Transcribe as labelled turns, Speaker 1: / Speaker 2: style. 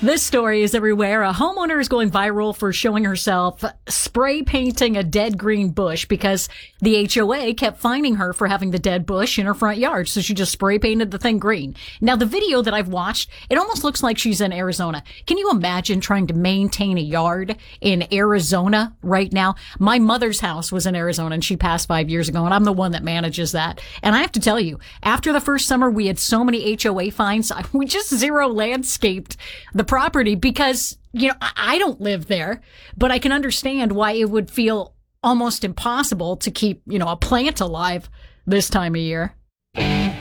Speaker 1: This story is everywhere. A homeowner is going viral for showing herself spray painting a dead green bush because the HOA kept fining her for having the dead bush in her front yard. So she just spray painted the thing green. Now, the video that I've watched, it almost looks like she's in Arizona. Can you imagine trying to maintain a yard in Arizona right now? My mother's house was in Arizona and she passed 5 years ago, and I'm the one that manages that. And I have to tell you, after the first summer, we had so many HOA fines. We just zero landscaped the property because, I don't live there, but I can understand why it would feel almost impossible to keep, a plant alive this time of year.